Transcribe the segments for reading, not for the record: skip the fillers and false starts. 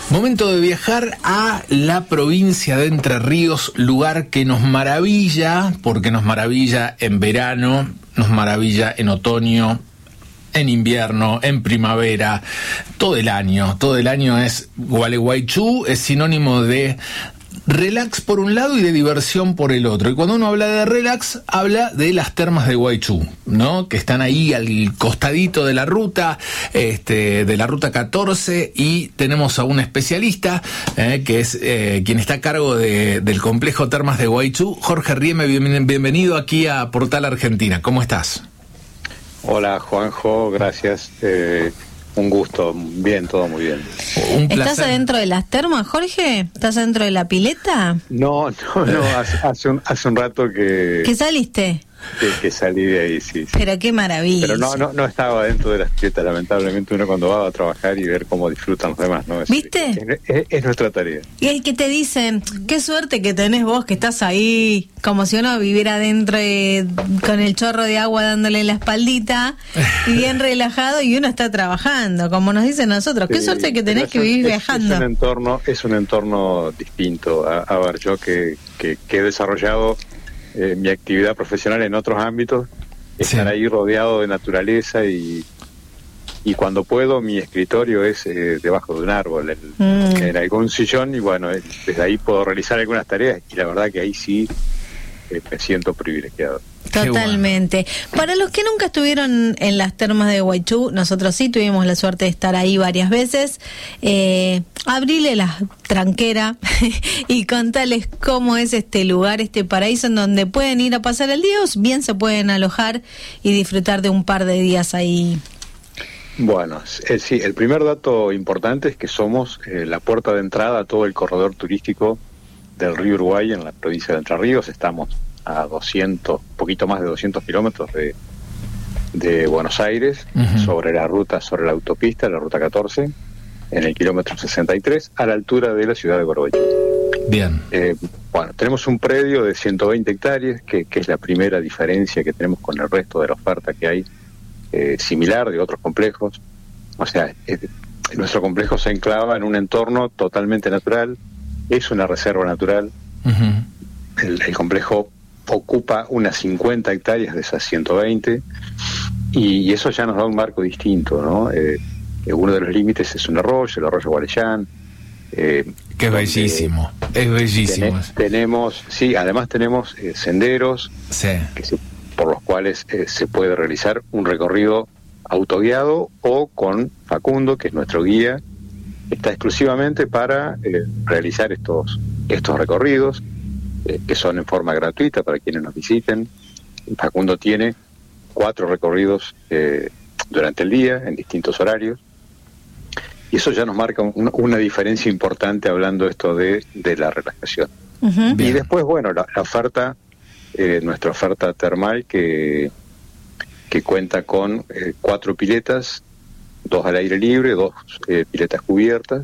Momento de viajar a la provincia de Entre Ríos, lugar que nos maravilla, porque nos maravilla en verano, nos maravilla en otoño, en invierno, en primavera, todo el año es Gualeguaychú, es sinónimo de relax por un lado y de diversión por el otro. Y cuando uno habla de relax, habla de las termas de Guaychú, ¿no? Que están ahí al costadito de la ruta, de la ruta 14, y tenemos a un especialista, que es quien está a cargo del complejo Termas de Guaychú, Jorge Rieme. Bienvenido aquí a Portal Argentina. ¿Cómo estás? Hola, Juanjo, gracias. Un gusto, bien, todo muy bien. Un placer. ¿Estás adentro de las termas, Jorge? ¿Estás adentro de la pileta? No, hace un rato que... ¿Que saliste? Que salí de ahí, sí. Pero qué maravilla. Pero no estaba dentro de las piletas, lamentablemente uno cuando va a trabajar y ver cómo disfrutan los demás, ¿no? ¿Viste? Es nuestra tarea. Y el que te dicen, qué suerte que tenés vos, que estás ahí, como si uno viviera adentro con el chorro de agua dándole la espaldita, y bien relajado, y uno está trabajando, como nos dicen nosotros. Qué suerte que tenés que vivir viajando. Es un entorno distinto. A ver, yo que he desarrollado mi actividad profesional en otros ámbitos, estar ahí rodeado de naturaleza y cuando puedo mi escritorio es debajo de un árbol, en algún sillón, y bueno, desde ahí puedo realizar algunas tareas y la verdad que ahí sí me siento privilegiado. Totalmente. Para los que nunca estuvieron en las termas de Guaychú, nosotros sí tuvimos la suerte de estar ahí varias veces. Abrile la tranquera y contales cómo es este lugar, este paraíso en donde pueden ir a pasar el día o bien se pueden alojar y disfrutar de un par de días ahí. Bueno, sí, el primer dato importante es que somos la puerta de entrada a todo el corredor turístico del río Uruguay en la provincia de Entre Ríos. Estamos a poquito más de 200 kilómetros de Buenos Aires, sobre la autopista, la ruta 14, en el kilómetro 63, a la altura de la ciudad de Gualeguaychú. Bien. Bueno, tenemos un predio de 120 hectáreas, que es la primera diferencia que tenemos con el resto de la oferta que hay, similar de otros complejos. O sea, nuestro complejo se enclava en un entorno totalmente natural, es una reserva natural. El complejo ocupa unas 50 hectáreas de esas 120 y eso ya nos da un marco distinto, ¿no? Uno de los límites es un arroyo, el arroyo Guarellán. Que es bellísimo, es bellísimo. Además tenemos senderos, sí, por los cuales se puede realizar un recorrido autoguiado o con Facundo, que es nuestro guía. Está exclusivamente para realizar estos recorridos, que son en forma gratuita para quienes nos visiten. Facundo tiene 4 recorridos durante el día, en distintos horarios, y eso ya nos marca una diferencia importante hablando esto de la relajación. Y después, bueno, la oferta, nuestra oferta termal que cuenta con 4 piletas, 2 al aire libre, 2 piletas cubiertas,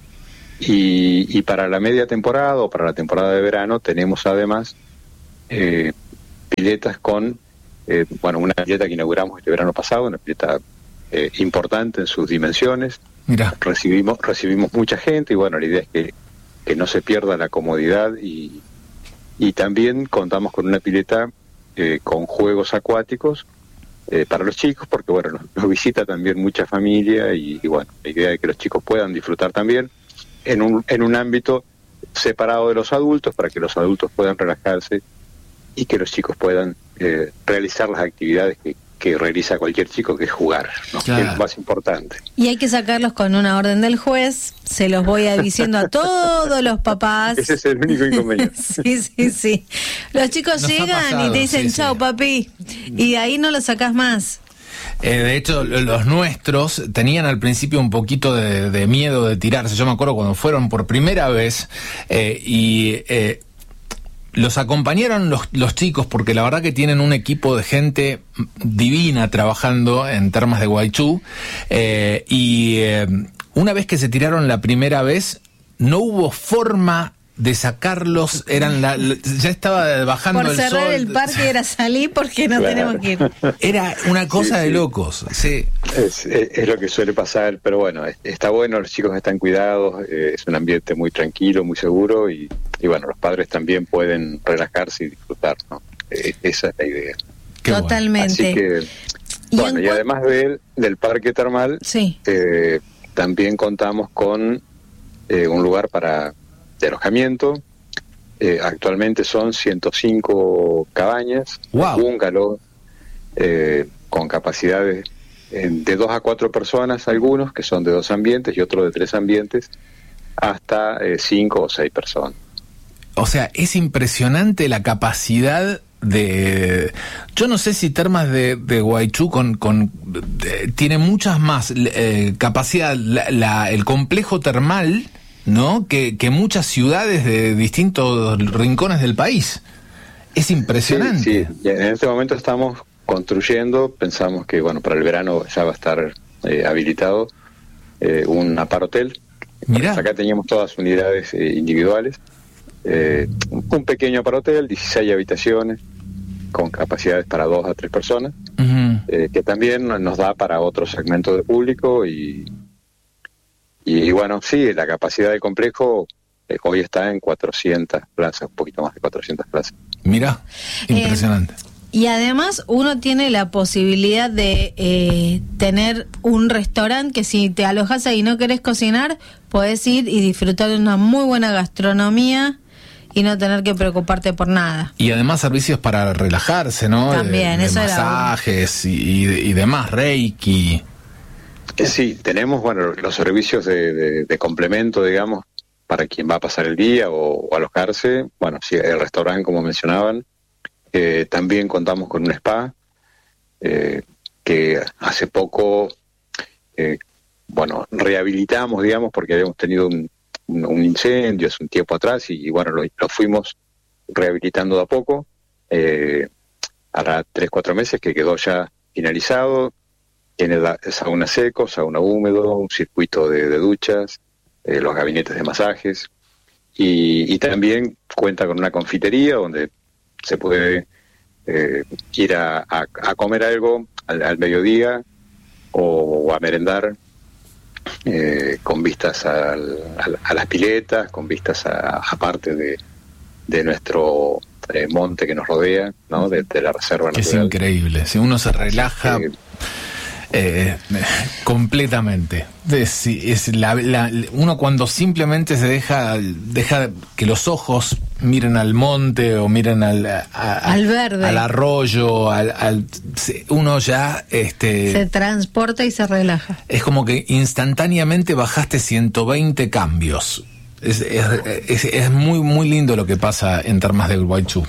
y para la media temporada o para la temporada de verano tenemos además piletas con una pileta que inauguramos este verano pasado, una pileta importante en sus dimensiones. Mirá. Recibimos mucha gente y bueno, la idea es que no se pierda la comodidad y también contamos con una pileta con juegos acuáticos para los chicos, porque bueno, nos visita también mucha familia y bueno, la idea es que los chicos puedan disfrutar también en un ámbito separado de los adultos, para que los adultos puedan relajarse y que los chicos puedan realizar las actividades que realiza cualquier chico, que es jugar, ¿no? Claro. Que es lo más importante. Y hay que sacarlos con una orden del juez, se los voy diciendo a todos los papás. Ese es el único inconveniente. Sí. Los chicos llegan y te dicen, chau, papi, y de ahí no los sacás más. De hecho, los nuestros tenían al principio un poquito de miedo de tirarse. Yo me acuerdo cuando fueron por primera vez los acompañaron los chicos, porque la verdad que tienen un equipo de gente divina trabajando en Termas de Guaychú, y una vez que se tiraron la primera vez, no hubo forma de sacarlos, ya estaba bajando por el sol. Por cerrar el parque era salir porque no tenemos que ir. Era una cosa de locos, sí. Es lo que suele pasar, pero bueno, está bueno, los chicos están cuidados, es un ambiente muy tranquilo, muy seguro y bueno, los padres también pueden relajarse y disfrutar, ¿no? Esa es la idea. Qué totalmente. Así que, y además del parque termal, sí. También contamos con un lugar de alojamiento. Actualmente son 105 cabañas, bungalow, con capacidades de 2 a 4 personas, algunos que son de 2 ambientes y otros de 3 ambientes, hasta 5 o 6 personas. O sea, es impresionante la capacidad de... Yo no sé si Termas de Guaychú tiene muchas más capacidad, el complejo termal, ¿no? Que muchas ciudades de distintos rincones del país. Es impresionante. Sí. En este momento estamos construyendo, pensamos que bueno, para el verano ya va a estar habilitado un aparhotel. Mirá. Acá teníamos todas unidades individuales. Un pequeño aparhotel, 16 habitaciones, con capacidades para 2 a 3 personas, que también nos da para otro segmento de público y bueno, sí, la capacidad del complejo hoy está en 400 plazas, un poquito más de 400 plazas. Mirá, impresionante. Y además uno tiene la posibilidad de tener un restaurante que si te alojas ahí y no querés cocinar, podés ir y disfrutar de una muy buena gastronomía y no tener que preocuparte por nada. Y además servicios para relajarse, ¿no? También, de eso masajes y demás, Reiki. Sí, tenemos los servicios de complemento, digamos, para quien va a pasar el día o alojarse. Bueno, sí, el restaurante, como mencionaban. También contamos con un spa que hace poco rehabilitamos, digamos, porque habíamos tenido un incendio hace un tiempo atrás y bueno, lo fuimos rehabilitando de a poco. Hará 3-4 meses que quedó ya finalizado. Tiene sauna seco, sauna húmedo, un circuito de duchas, los gabinetes de masajes y también cuenta con una confitería donde se puede ir a comer algo al mediodía o a merendar con vistas a las piletas, con vistas a parte de nuestro monte que nos rodea, ¿no? de la reserva natural. Es increíble, si uno se relaja completamente. Uno cuando simplemente se deja que los ojos miren al monte o miren al verde, al arroyo, uno ya se transporta y se relaja. Es como que instantáneamente bajaste 120 cambios. Es muy muy lindo lo que pasa en Termas de Guaychú.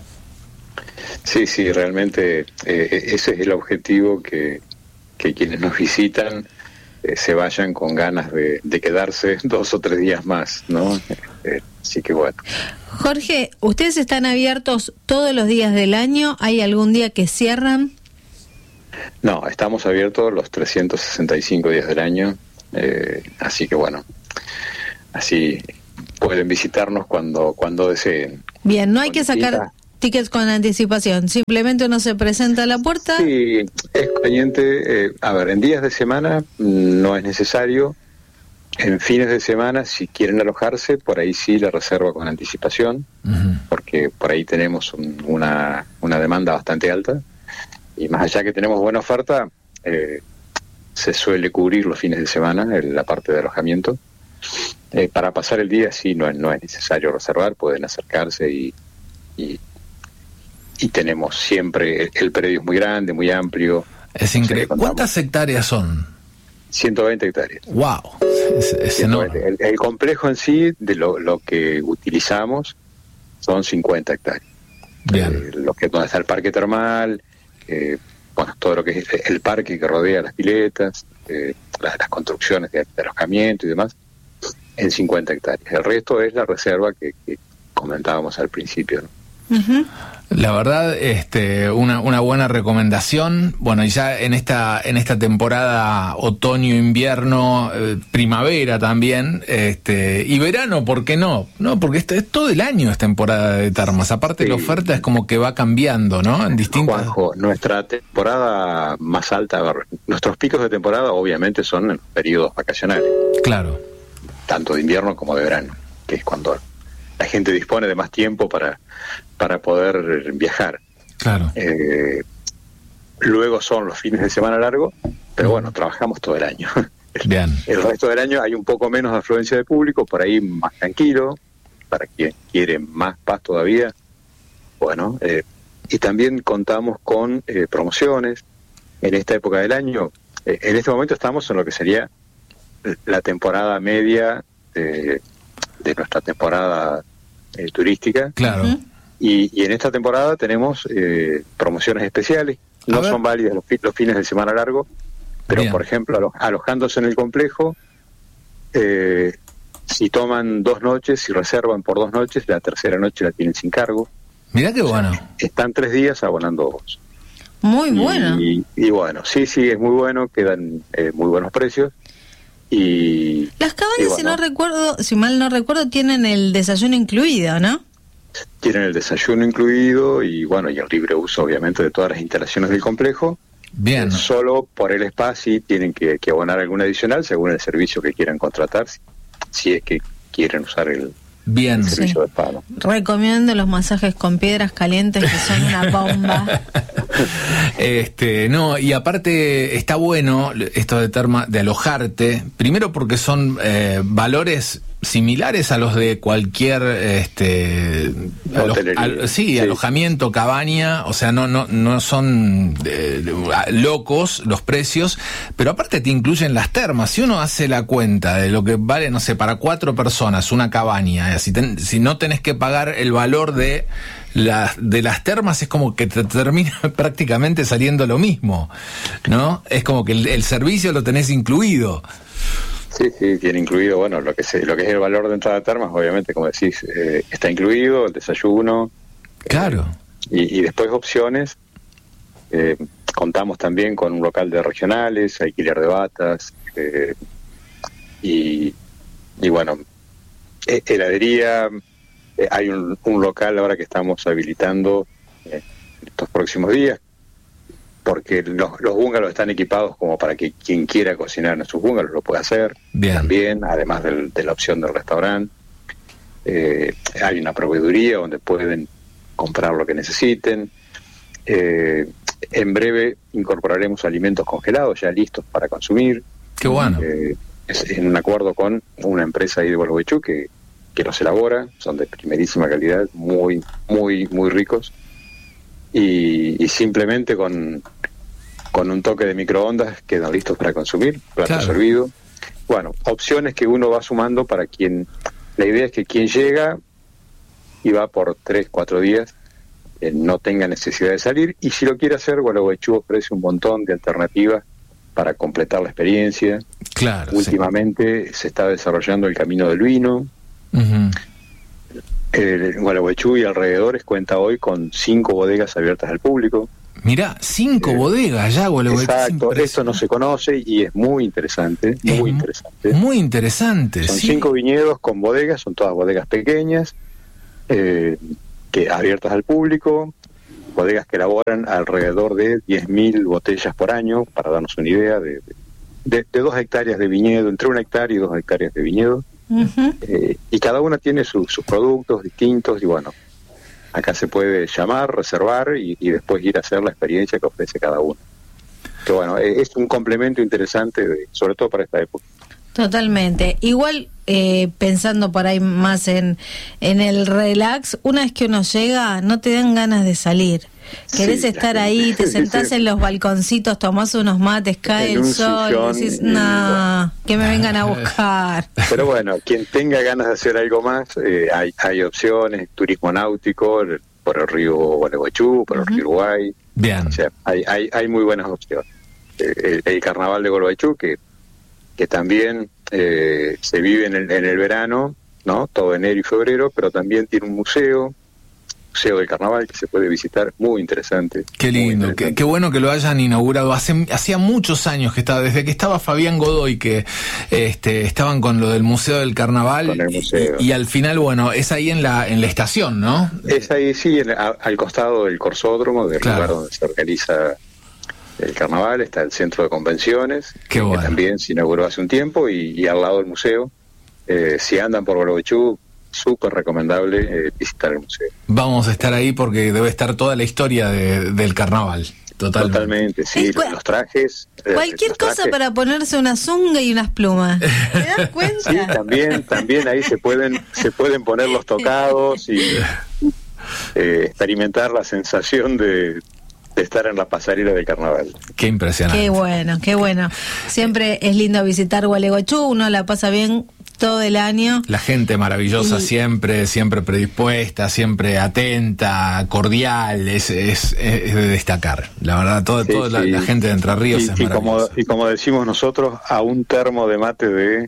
Sí, realmente ese es el objetivo, que quienes nos visitan se vayan con ganas de quedarse 2 o 3 días más, ¿no? Así que bueno. Jorge, ¿ustedes están abiertos todos los días del año? ¿Hay algún día que cierran? No, estamos abiertos los 365 días del año, así que bueno, así pueden visitarnos cuando deseen. Bien, no hay que sacar tickets con anticipación, simplemente uno se presenta a la puerta. Sí, es conveniente, en días de semana no es necesario. En fines de semana, si quieren alojarse, por ahí sí la reserva con anticipación, porque por ahí tenemos una demanda bastante alta, y más allá que tenemos buena oferta, se suele cubrir los fines de semana la parte de alojamiento. Para pasar el día sí no es necesario reservar, pueden acercarse y tenemos siempre, el predio es muy grande, muy amplio. Es increíble. ¿Cuántas hectáreas son? 120 hectáreas. ¡Wow! Es enorme. El complejo en sí, de lo que utilizamos, son 50 hectáreas. Bien. Donde está el parque termal, todo lo que es el parque que rodea las piletas, las construcciones de alojamiento y demás, en 50 hectáreas. El resto es la reserva que comentábamos al principio, ¿no? Ujú. La verdad, una buena recomendación. Bueno, y ya en esta temporada otoño-invierno, primavera también, y verano, ¿por qué no? No, porque es todo el año es temporada de termas. Aparte, Sí. la oferta es como que va cambiando, ¿no? En distintas. Juanjo, nuestra temporada más alta, a ver, nuestros picos de temporada obviamente son en los periodos vacacionales, Claro, tanto de invierno como de verano, que es cuando la gente dispone de más tiempo para poder viajar. claro. Luego son los fines de semana largos, pero bueno, trabajamos todo el año. Bien. El resto del año hay un poco menos de afluencia de público, por ahí más tranquilo, para quien quiere más paz todavía. Bueno, y también contamos con promociones en esta época del año. En este momento estamos en lo que sería la temporada media de nuestra temporada turística. Claro. Ujú. Y en esta temporada tenemos promociones especiales. A No ver. son válidas los fines de semana largo, pero Bien. por ejemplo, alojándose en el complejo, si toman 2 noches, si reservan por 2 noches, la tercera noche la tienen sin cargo. Mirá qué bueno. Están 3 días abonando 2. Muy bueno. Y bueno, sí, es muy bueno, quedan muy buenos precios. Y Las cabañas, y bueno, si mal no recuerdo, tienen el desayuno incluido, ¿no? tienen el desayuno incluido y bueno, y el libre uso obviamente de todas las instalaciones del complejo. Bien. Solo por el spa sí tienen que abonar alguna adicional según el servicio que quieran contratar, si es que quieren usar el Bien. servicio de spa, ¿no? Recomiendo los masajes con piedras calientes, que son una bomba. No, y aparte está bueno esto de alojarte, primero porque son valores similares a los de cualquier Hotelería. sí, alojamiento, cabaña, o sea, no son locos los precios, pero aparte te incluyen las termas. Si uno hace la cuenta de lo que vale, no sé, para 4 personas una cabaña, si no tenés que pagar el valor de las termas, es como que te termina prácticamente saliendo lo mismo, ¿no? Es como que el servicio lo tenés incluido. Sí, tiene incluido, bueno, lo que es el valor de entrada a termas, obviamente, como decís, está incluido el desayuno. Claro. Y después opciones, contamos también con un local de regionales, alquiler de batas, y bueno, heladería, hay un local ahora que estamos habilitando estos próximos días, porque los bungalows están equipados como para que quien quiera cocinar en sus bungalows lo pueda hacer. Bien. También, además de la opción del restaurante. Hay una proveeduría donde pueden comprar lo que necesiten. En breve incorporaremos alimentos congelados ya listos para consumir. Qué bueno. Es en un acuerdo con una empresa ahí de Gualeguaychú que los elabora, son de primerísima calidad, muy, muy, muy ricos. Y simplemente con un toque de microondas quedan listos para consumir, plato Claro. servido. Bueno, opciones que uno va sumando para quien... La idea es que quien llega y va por 3-4 días no tenga necesidad de salir, y si lo quiere hacer, Gualeguaychú ofrece un montón de alternativas para completar la experiencia. Claro. Últimamente se está desarrollando el Camino del Vino. Ujú. Gualeguaychú y alrededores cuenta hoy con 5 bodegas abiertas al público. Mirá, 5 bodegas ya, Gualeguaychú. Exacto, esto no se conoce y es muy interesante, muy interesante. Muy interesante, Son sí. 5 viñedos con bodegas, son todas bodegas pequeñas, que abiertas al público, bodegas que elaboran alrededor de 10.000 botellas por año, para darnos una idea de 2 hectáreas de viñedo, entre 1 hectárea y 2 hectáreas de viñedo. Ujú. Y cada una tiene sus productos distintos, y bueno, acá se puede llamar, reservar y después ir a hacer la experiencia que ofrece cada uno. Que bueno, es un complemento interesante, sobre todo para esta época. Totalmente. Igual, pensando por ahí más en el relax, una vez que uno llega, no te dan ganas de salir. Querés Sí, estar ahí, te sentás sí. en los balconcitos, tomás unos mates, cae En el un sol, sillón, y decís, y no, que me vengan a buscar. Pero bueno, quien tenga ganas de hacer algo más, hay opciones, turismo náutico por el río Gualeguaychú, por el río Uruguay. Bien. O sea, hay muy buenas opciones. El carnaval de Gualeguaychú, que también se vive en el verano, ¿no? Todo enero y febrero, pero también tiene un museo Museo del Carnaval que se puede visitar, muy interesante. Qué lindo, qué bueno que lo hayan inaugurado. Hacía muchos años que estaba, desde que estaba Fabián Godoy, que estaban con lo del Museo del Carnaval. Con el museo. Y al final, bueno, es ahí en la estación, ¿no? Es ahí, sí, al costado del Corsódromo, del lugar donde se organiza el Carnaval, está el centro de convenciones, que también se inauguró hace un tiempo, y al lado del museo. Si andan por Gualeguaychú, súper recomendable visitar el museo. Vamos a estar ahí porque debe estar toda la historia del carnaval. Totalmente, sí, los trajes. Cualquier cosa para ponerse una zunga y unas plumas. ¿Te das cuenta? Sí, también ahí se pueden poner los tocados y experimentar la sensación de estar en la pasarela del carnaval. Qué impresionante. Qué bueno. Siempre es lindo visitar Gualeguaychú, uno la pasa bien todo el año. La gente maravillosa, siempre predispuesta, siempre atenta, cordial, es de destacar. La verdad, toda la gente de Entre Ríos es maravillosa. Y como decimos nosotros, a un termo de mate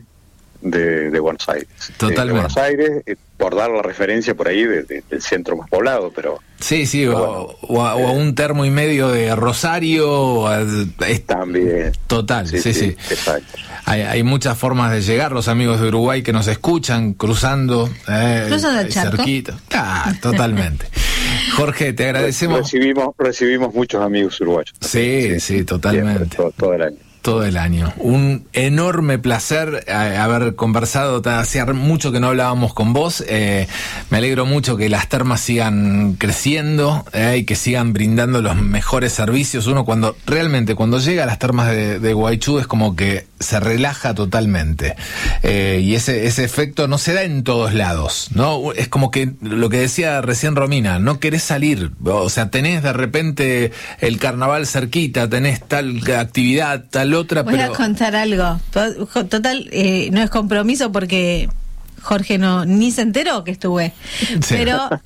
de Buenos Aires. Totalmente. De Buenos Aires, por dar la referencia por ahí del centro más poblado, pero... Sí, o a un termo y medio de Rosario. También. Total, sí. Exacto. Hay muchas formas de llegar, los amigos de Uruguay que nos escuchan, cruzando el charco. cerquita. Totalmente. Jorge, te agradecemos. Recibimos muchos amigos uruguayos. Sí, totalmente. Siempre, todo el año. Todo el año. Un enorme placer haber conversado. Hacía mucho que no hablábamos con vos. Me alegro mucho que las termas sigan creciendo y que sigan brindando los mejores servicios. Uno cuando llega a las termas de Gualeguaychú es como que se relaja totalmente. Y ese efecto no se da en todos lados, ¿no? Es como que lo que decía recién Romina, no querés salir. O sea, tenés de repente el carnaval cerquita, tenés tal actividad, tal otra. Voy a contar algo. Total, no es compromiso porque Jorge ni se enteró que estuve. Sí.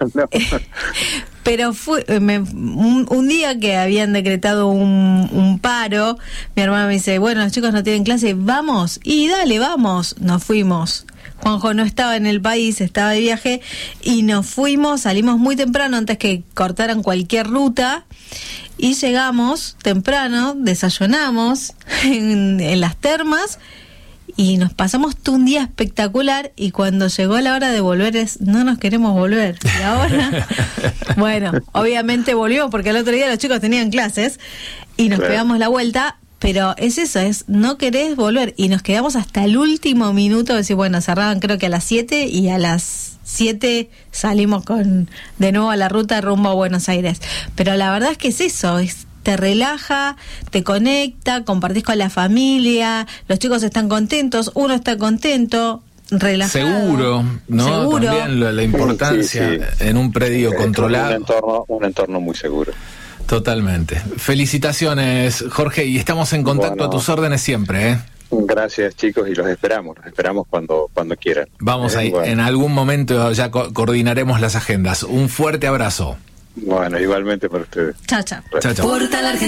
Pero fue un día que habían decretado un paro, mi hermana me dice, bueno, los chicos no tienen clase, vamos. Y dale, vamos. Nos fuimos. Juanjo no estaba en el país, estaba de viaje, y nos fuimos, salimos muy temprano antes que cortaran cualquier ruta, y llegamos temprano, desayunamos en las termas, y nos pasamos un día espectacular, y cuando llegó la hora de volver no nos queremos volver. Y ahora, bueno, obviamente volvimos porque el otro día los chicos tenían clases, y nos pegamos la vuelta. Pero es eso, no querés volver. Y nos quedamos hasta el último minuto, decir, bueno, cerraban creo que a las 7 y a las 7 salimos de nuevo a la ruta rumbo a Buenos Aires. Pero la verdad es que es eso, te relaja, te conecta, compartís con la familia, los chicos están contentos, uno está contento, relajado. Seguro, ¿no? Seguro. También la importancia en un predio controlado. Un entorno muy seguro. Totalmente. Felicitaciones, Jorge, y estamos en contacto a tus órdenes siempre, ¿eh? Gracias, chicos, y los esperamos cuando quieran. Vamos ahí, en algún momento ya coordinaremos las agendas. Un fuerte abrazo. Bueno, igualmente para ustedes. Chao. Chao.